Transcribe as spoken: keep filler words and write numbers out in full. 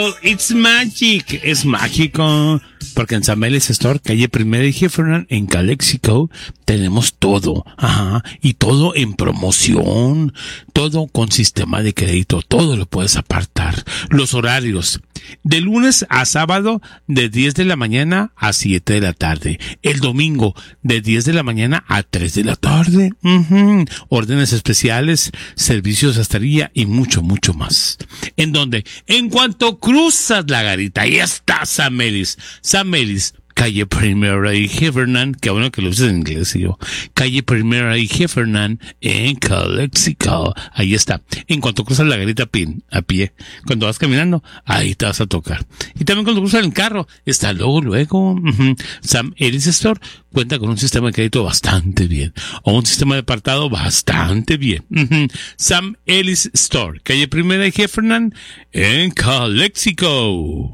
It's magic, es mágico, porque en Sam Ellis Store, calle Primera y Heffernan, en Calexico, tenemos todo, ajá, y todo en promoción, todo con sistema de crédito, todo lo puedes apartar. Los horarios, de lunes a sábado, de diez de la mañana a siete de la tarde, el domingo, de diez de la mañana a tres de la tarde, uh-huh. Órdenes especiales, servicios de estaría y mucho, mucho más. ¿En dónde? En cuanto cruzas la garita, ahí está Sam Ellis. Sam Ellis, calle Primera y Heffernan, que bueno que lo dices en inglés, yo. Calle Primera y Heffernan en Calexico. Ahí está. En cuanto cruzas la garita pin, a pie, cuando vas caminando, ahí te vas a tocar. Y también cuando cruzas el carro, está luego, luego. Uh-huh. Sam Ellis Store cuenta con un sistema de crédito bastante bien, o un sistema de apartado bastante bien. Uh-huh. Sam Ellis Store, calle Primera y Heffernan en Calexico.